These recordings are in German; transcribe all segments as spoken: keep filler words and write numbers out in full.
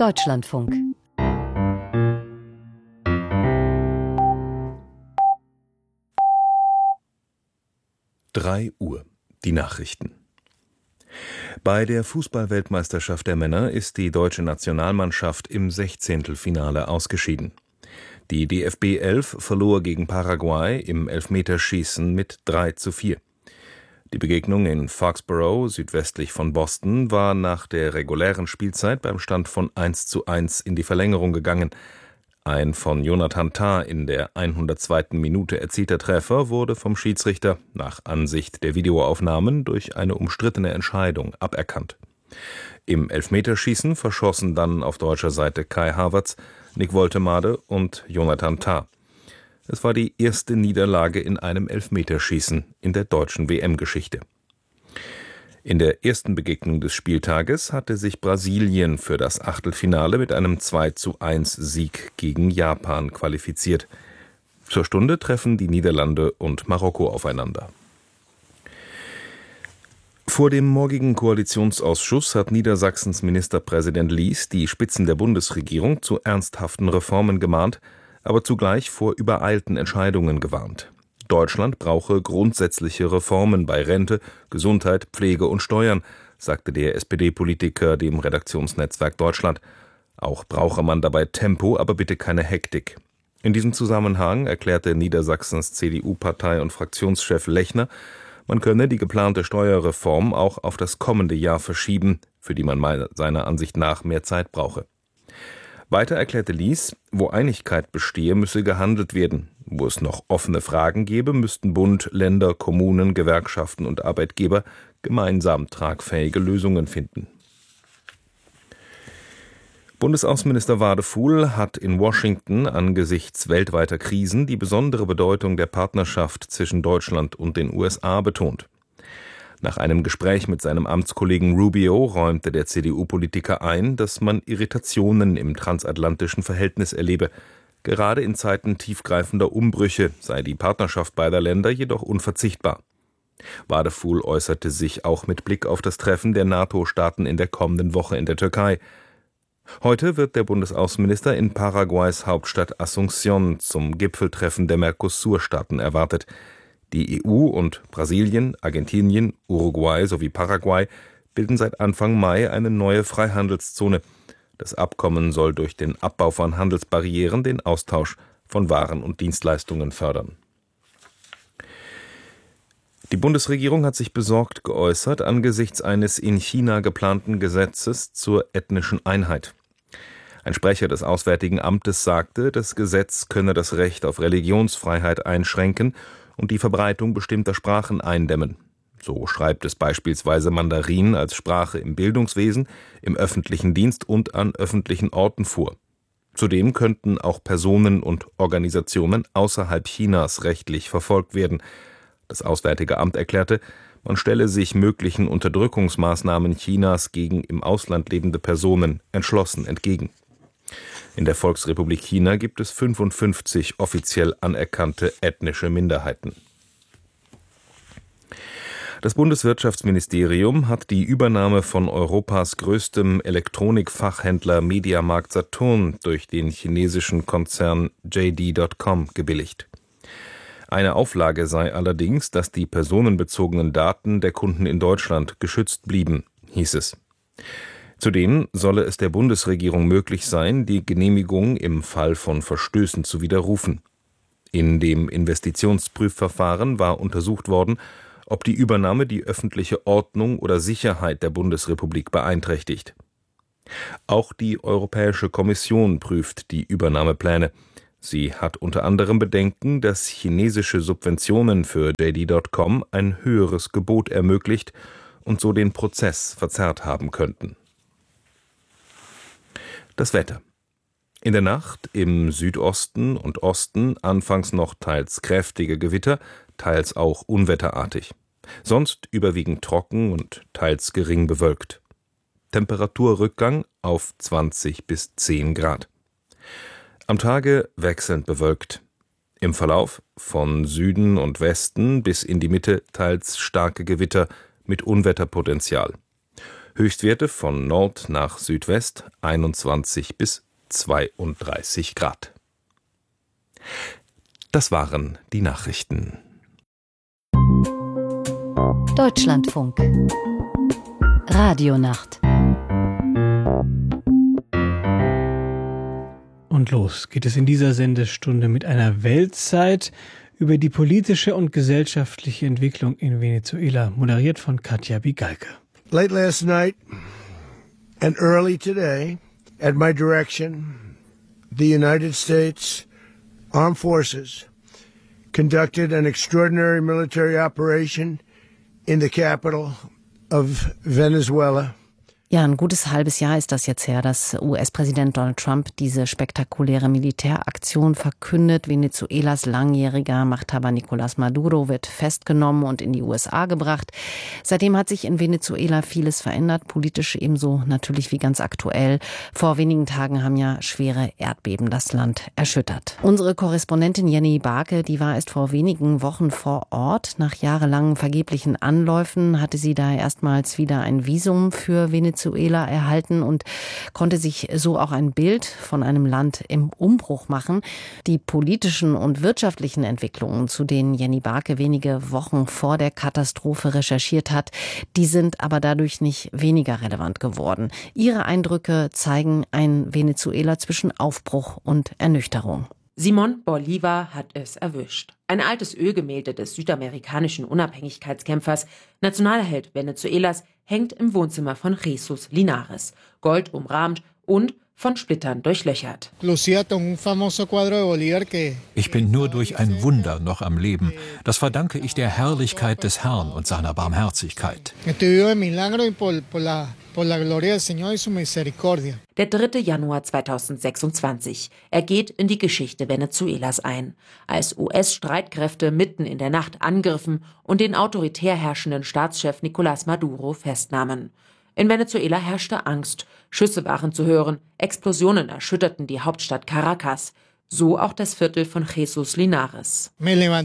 Deutschlandfunk. drei Uhr. Die Nachrichten. Bei der Fußball-Weltmeisterschaft der Männer ist die deutsche Nationalmannschaft im Sechzehntelfinale ausgeschieden. Die D F B elf verlor gegen Paraguay im Elfmeterschießen mit drei zu vier. Die Begegnung in Foxborough, südwestlich von Boston, war nach der regulären Spielzeit beim Stand von eins zu eins in die Verlängerung gegangen. Ein von Jonathan Tah in der hundertzweiten Minute erzielter Treffer wurde vom Schiedsrichter nach Ansicht der Videoaufnahmen durch eine umstrittene Entscheidung aberkannt. Im Elfmeterschießen verschossen dann auf deutscher Seite Kai Havertz, Nick Woltemade und Jonathan Tah. Es war die erste Niederlage in einem Elfmeterschießen in der deutschen W M-Geschichte. In der ersten Begegnung des Spieltages hatte sich Brasilien für das Achtelfinale mit einem zwei zu eins Sieg gegen Japan qualifiziert. Zur Stunde treffen die Niederlande und Marokko aufeinander. Vor dem morgigen Koalitionsausschuss hat Niedersachsens Ministerpräsident Lies die Spitzen der Bundesregierung zu ernsthaften Reformen gemahnt, aber zugleich vor übereilten Entscheidungen gewarnt. Deutschland brauche grundsätzliche Reformen bei Rente, Gesundheit, Pflege und Steuern, sagte der S P D-Politiker dem Redaktionsnetzwerk Deutschland. Auch brauche man dabei Tempo, aber bitte keine Hektik. In diesem Zusammenhang erklärte Niedersachsens C D U-Partei- und Fraktionschef Lechner, man könne die geplante Steuerreform auch auf das kommende Jahr verschieben, für die man seiner Ansicht nach mehr Zeit brauche. Weiter erklärte Lies, wo Einigkeit bestehe, müsse gehandelt werden. Wo es noch offene Fragen gebe, müssten Bund, Länder, Kommunen, Gewerkschaften und Arbeitgeber gemeinsam tragfähige Lösungen finden. Bundesaußenminister Wadefuhl hat in Washington angesichts weltweiter Krisen die besondere Bedeutung der Partnerschaft zwischen Deutschland und den U S A betont. Nach einem Gespräch mit seinem Amtskollegen Rubio räumte der C D U-Politiker ein, dass man Irritationen im transatlantischen Verhältnis erlebe. Gerade in Zeiten tiefgreifender Umbrüche sei die Partnerschaft beider Länder jedoch unverzichtbar. Wadefuhl äußerte sich auch mit Blick auf das Treffen der NATO-Staaten in der kommenden Woche in der Türkei. Heute wird der Bundesaußenminister in Paraguays Hauptstadt Asunción zum Gipfeltreffen der Mercosur-Staaten erwartet. Die E U und Brasilien, Argentinien, Uruguay sowie Paraguay bilden seit Anfang Mai eine neue Freihandelszone. Das Abkommen soll durch den Abbau von Handelsbarrieren den Austausch von Waren und Dienstleistungen fördern. Die Bundesregierung hat sich besorgt geäußert angesichts eines in China geplanten Gesetzes zur ethnischen Einheit. Ein Sprecher des Auswärtigen Amtes sagte, das Gesetz könne das Recht auf Religionsfreiheit einschränken und die Verbreitung bestimmter Sprachen eindämmen. So schreibt es beispielsweise Mandarin als Sprache im Bildungswesen, im öffentlichen Dienst und an öffentlichen Orten vor. Zudem könnten auch Personen und Organisationen außerhalb Chinas rechtlich verfolgt werden. Das Auswärtige Amt erklärte, man stelle sich möglichen Unterdrückungsmaßnahmen Chinas gegen im Ausland lebende Personen entschlossen entgegen. In der Volksrepublik China gibt es fünfundfünfzig offiziell anerkannte ethnische Minderheiten. Das Bundeswirtschaftsministerium hat die Übernahme von Europas größtem Elektronikfachhändler Mediamarkt Saturn durch den chinesischen Konzern J D Punkt com gebilligt. Eine Auflage sei allerdings, dass die personenbezogenen Daten der Kunden in Deutschland geschützt blieben, hieß es. Zudem solle es der Bundesregierung möglich sein, die Genehmigung im Fall von Verstößen zu widerrufen. In dem Investitionsprüfverfahren war untersucht worden, ob die Übernahme die öffentliche Ordnung oder Sicherheit der Bundesrepublik beeinträchtigt. Auch die Europäische Kommission prüft die Übernahmepläne. Sie hat unter anderem Bedenken, dass chinesische Subventionen für J D Punkt com ein höheres Gebot ermöglicht und so den Prozess verzerrt haben könnten. Das Wetter. In der Nacht im Südosten und Osten anfangs noch teils kräftige Gewitter, teils auch unwetterartig. Sonst überwiegend trocken und teils gering bewölkt. Temperaturrückgang auf zwanzig bis zehn Grad. Am Tage wechselnd bewölkt. Im Verlauf von Süden und Westen bis in die Mitte teils starke Gewitter mit Unwetterpotenzial. Höchstwerte von Nord nach Südwest einundzwanzig bis zweiunddreißig Grad. Das waren die Nachrichten. Deutschlandfunk Radionacht. Und los geht es in dieser Sendestunde mit einer Weltzeit über die politische und gesellschaftliche Entwicklung in Venezuela, moderiert von Katja Bigalke. Late last night and early today, at my direction, the United States Armed Forces conducted an extraordinary military operation in the capital of Venezuela. Ja, ein gutes halbes Jahr ist das jetzt her, dass U S-Präsident Donald Trump diese spektakuläre Militäraktion verkündet. Venezuelas langjähriger Machthaber Nicolás Maduro wird festgenommen und in die U S A gebracht. Seitdem hat sich in Venezuela vieles verändert, politisch ebenso natürlich wie ganz aktuell. Vor wenigen Tagen haben ja schwere Erdbeben das Land erschüttert. Unsere Korrespondentin Jenny Barke, die war erst vor wenigen Wochen vor Ort. Nach jahrelangen vergeblichen Anläufen hatte sie da erstmals wieder ein Visum für Venezuela erhalten und konnte sich so auch ein Bild von einem Land im Umbruch machen. Die politischen und wirtschaftlichen Entwicklungen, zu denen Jenny Barke wenige Wochen vor der Katastrophe recherchiert hat, die sind aber dadurch nicht weniger relevant geworden. Ihre Eindrücke zeigen ein Venezuela zwischen Aufbruch und Ernüchterung. Simón Bolívar hat es erwischt. Ein altes Ölgemälde des südamerikanischen Unabhängigkeitskämpfers, Nationalheld Venezuelas, hängt im Wohnzimmer von Jesús Linares, gold umrahmt und von Splittern durchlöchert. Ich bin nur durch ein Wunder noch am Leben. Das verdanke ich der Herrlichkeit des Herrn und seiner Barmherzigkeit. Der dritte Januar zweitausendsechsundzwanzig. Er geht in die Geschichte Venezuelas ein, als U S-Streitkräfte mitten in der Nacht angriffen und den autoritär herrschenden Staatschef Nicolás Maduro festnahmen. In Venezuela herrschte Angst, Schüsse waren zu hören, Explosionen erschütterten die Hauptstadt Caracas. So auch das Viertel von Jesús Linares.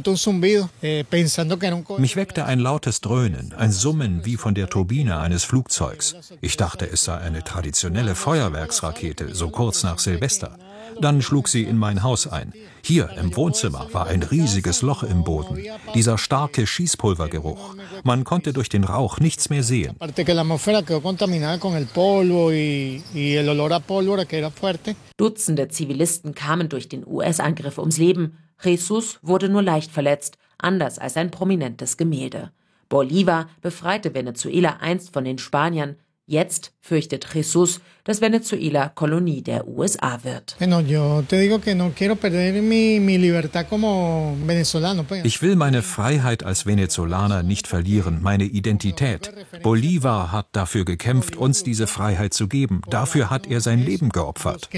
Mich weckte ein lautes Dröhnen, ein Summen wie von der Turbine eines Flugzeugs. Ich dachte, es sei eine traditionelle Feuerwerksrakete, so kurz nach Silvester. Dann schlug sie in mein Haus ein. Hier im Wohnzimmer war ein riesiges Loch im Boden. Dieser starke Schießpulvergeruch. Man konnte durch den Rauch nichts mehr sehen. Dutzende Zivilisten kamen durch den U S-Angriff ums Leben. Jesús wurde nur leicht verletzt, anders als ein prominentes Gemälde. Bolívar befreite Venezuela einst von den Spaniern. Jetzt fürchtet Jesús, dass Venezuela Kolonie der U S A wird. Ich will meine Freiheit als Venezolaner nicht verlieren, meine Identität. Bolívar hat dafür gekämpft, uns diese Freiheit zu geben. Dafür hat er sein Leben geopfert.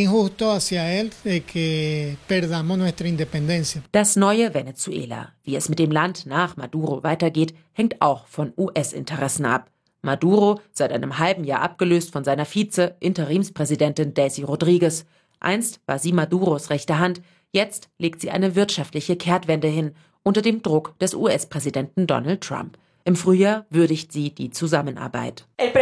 Das neue Venezuela, wie es mit dem Land nach Maduro weitergeht, hängt auch von U S-Interessen ab. Maduro, seit einem halben Jahr abgelöst von seiner Vize, Interimspräsidentin Delcy Rodríguez. Einst war sie Maduros rechte Hand, jetzt legt sie eine wirtschaftliche Kehrtwende hin, unter dem Druck des U S-Präsidenten Donald Trump. Im Frühjahr würdigt sie die Zusammenarbeit.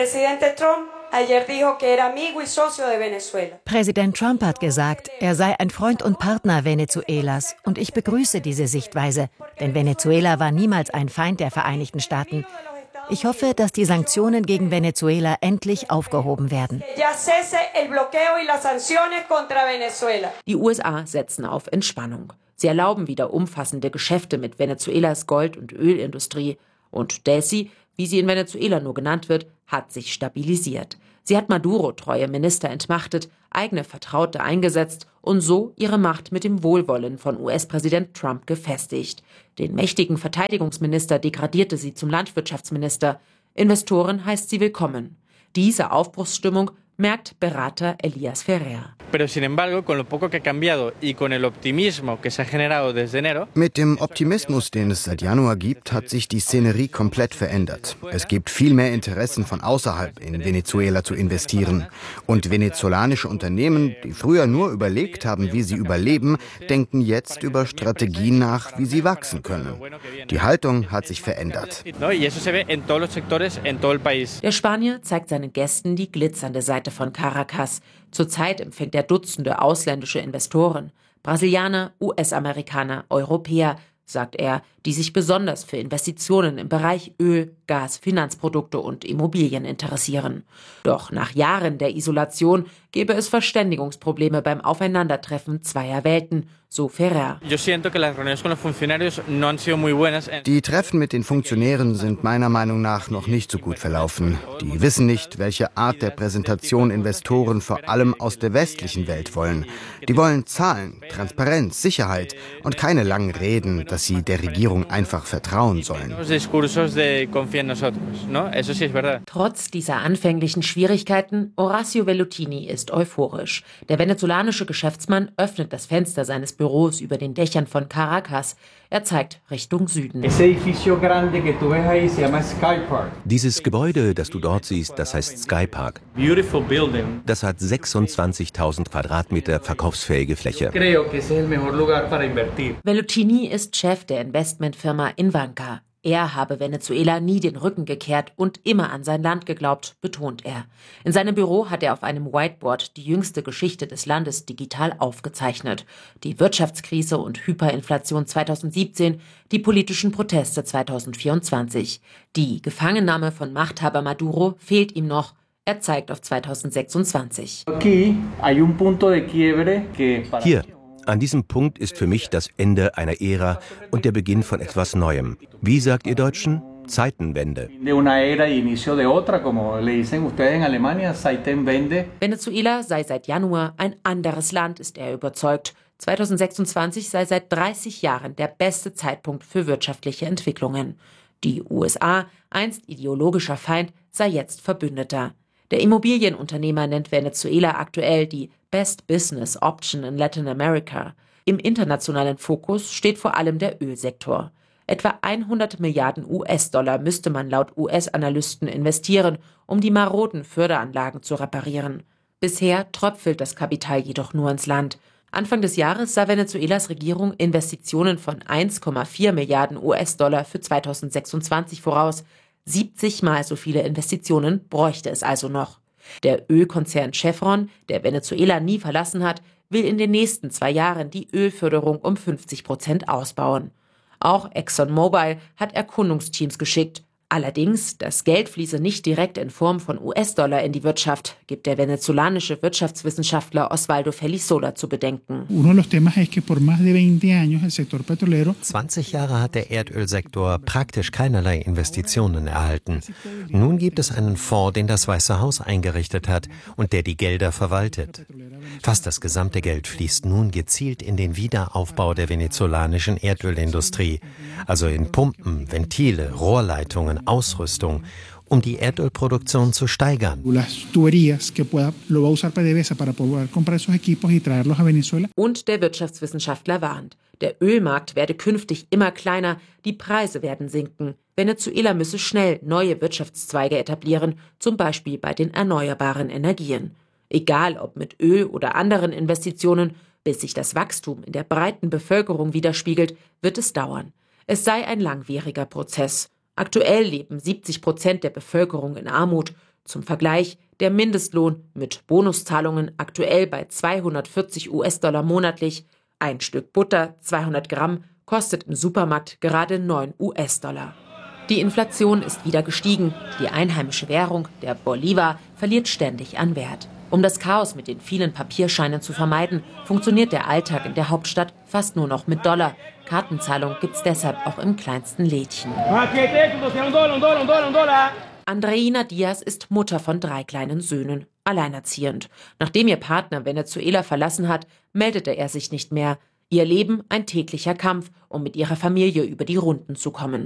Präsident Trump hat gesagt, er sei ein Freund und Partner Venezuelas. Und ich begrüße diese Sichtweise, denn Venezuela war niemals ein Feind der Vereinigten Staaten. Ich hoffe, dass die Sanktionen gegen Venezuela endlich aufgehoben werden. Die U S A setzen auf Entspannung. Sie erlauben wieder umfassende Geschäfte mit Venezuelas Gold- und Ölindustrie. Und Delcy, wie sie in Venezuela nur genannt wird, hat sich stabilisiert. Sie hat Maduro-treue Minister entmachtet, eigene Vertraute eingesetzt und so ihre Macht mit dem Wohlwollen von U S-Präsident Trump gefestigt. Den mächtigen Verteidigungsminister degradierte sie zum Landwirtschaftsminister. Investoren heißt sie willkommen. Diese Aufbruchsstimmung merkt Berater Elias Ferrer. Mit dem Optimismus, den es seit Januar gibt, hat sich die Szenerie komplett verändert. Es gibt viel mehr Interessen von außerhalb in Venezuela zu investieren. Und venezolanische Unternehmen, die früher nur überlegt haben, wie sie überleben, denken jetzt über Strategien nach, wie sie wachsen können. Die Haltung hat sich verändert. Der Spanier zeigt seinen Gästen die glitzernde Seite von Caracas. Zurzeit empfängt er Dutzende ausländische Investoren, Brasilianer, U S-Amerikaner, Europäer, sagt er, die sich besonders für Investitionen im Bereich Öl, Gas, Finanzprodukte und Immobilien interessieren. Doch nach Jahren der Isolation gebe es Verständigungsprobleme beim Aufeinandertreffen zweier Welten, so Ferrer. Die Treffen mit den Funktionären sind meiner Meinung nach noch nicht so gut verlaufen. Die wissen nicht, welche Art der Präsentation Investoren vor allem aus der westlichen Welt wollen. Die wollen Zahlen, Transparenz, Sicherheit und keine langen Reden, dass sie der Regierung einfach vertrauen sollen. Trotz dieser anfänglichen Schwierigkeiten, Horacio Velloutini ist euphorisch. Der venezolanische Geschäftsmann öffnet das Fenster seines Büros über den Dächern von Caracas. Er zeigt Richtung Süden. Dieses Gebäude, das du dort siehst, das heißt Sky Park. Das hat sechsundzwanzigtausend Quadratmeter verkaufsfähige Fläche. Velloutini ist Chef der Investmentfirma Invanca. Er habe Venezuela nie den Rücken gekehrt und immer an sein Land geglaubt, betont er. In seinem Büro hat er auf einem Whiteboard die jüngste Geschichte des Landes digital aufgezeichnet. Die Wirtschaftskrise und Hyperinflation zweitausendsiebzehn, die politischen Proteste zweitausendvierundzwanzig. Die Gefangennahme von Machthaber Maduro fehlt ihm noch. Er zeigt auf zweitausendsechsundzwanzig. Hier. An diesem Punkt ist für mich das Ende einer Ära und der Beginn von etwas Neuem. Wie sagt ihr Deutschen? Zeitenwende. Venezuela sei seit Januar ein anderes Land, ist er überzeugt. zweitausendsechsundzwanzig sei seit dreißig Jahren der beste Zeitpunkt für wirtschaftliche Entwicklungen. Die U S A, einst ideologischer Feind, sei jetzt Verbündeter. Der Immobilienunternehmer nennt Venezuela aktuell die Best Business Option in Latin America. Im internationalen Fokus steht vor allem der Ölsektor. Etwa hundert Milliarden U S-Dollar müsste man laut U S-Analysten investieren, um die maroden Förderanlagen zu reparieren. Bisher tröpfelt das Kapital jedoch nur ins Land. Anfang des Jahres sah Venezuelas Regierung Investitionen von eins Komma vier Milliarden U S-Dollar für zweitausendsechsundzwanzig voraus. siebzig Mal so viele Investitionen bräuchte es also noch. Der Ölkonzern Chevron, der Venezuela nie verlassen hat, will in den nächsten zwei Jahren die Ölförderung um fünfzig Prozent ausbauen. Auch ExxonMobil hat Erkundungsteams geschickt. Allerdings, das Geld fließe nicht direkt in Form von U S-Dollar in die Wirtschaft, gibt der venezolanische Wirtschaftswissenschaftler Osvaldo Felisola zu bedenken. zwanzig Jahre hat der Erdölsektor praktisch keinerlei Investitionen erhalten. Nun gibt es einen Fonds, den das Weiße Haus eingerichtet hat und der die Gelder verwaltet. Fast das gesamte Geld fließt nun gezielt in den Wiederaufbau der venezolanischen Erdölindustrie, also in Pumpen, Ventile, Rohrleitungen, Ausrüstung, um die Erdölproduktion zu steigern. Und der Wirtschaftswissenschaftler warnt, der Ölmarkt werde künftig immer kleiner, die Preise werden sinken. Venezuela müsse schnell neue Wirtschaftszweige etablieren, zum Beispiel bei den erneuerbaren Energien. Egal ob mit Öl oder anderen Investitionen, bis sich das Wachstum in der breiten Bevölkerung widerspiegelt, wird es dauern. Es sei ein langwieriger Prozess. Aktuell leben siebzig Prozent der Bevölkerung in Armut. Zum Vergleich, der Mindestlohn mit Bonuszahlungen aktuell bei zweihundertvierzig U S-Dollar monatlich. Ein Stück Butter, zweihundert Gramm, kostet im Supermarkt gerade neun U S-Dollar. Die Inflation ist wieder gestiegen. Die einheimische Währung, der Bolivar, verliert ständig an Wert. Um das Chaos mit den vielen Papierscheinen zu vermeiden, funktioniert der Alltag in der Hauptstadt fast nur noch mit Dollar. Kartenzahlung gibt's deshalb auch im kleinsten Lädchen. Andreina Diaz ist Mutter von drei kleinen Söhnen, alleinerziehend. Nachdem ihr Partner Venezuela verlassen hat, meldete er sich nicht mehr. Ihr Leben ein täglicher Kampf, um mit ihrer Familie über die Runden zu kommen.